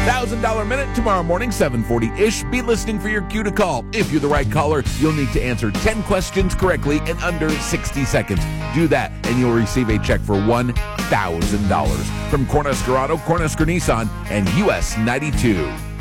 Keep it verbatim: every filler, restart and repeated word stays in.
one thousand dollars Minute tomorrow morning, seven forty-ish. Be listening for your cue to call. If you're the right caller, you'll need to answer ten questions correctly in under sixty seconds. Do that, and you'll receive a check for one thousand dollars from Cornhusker Auto, Cornhusker Nissan, and U S ninety-two.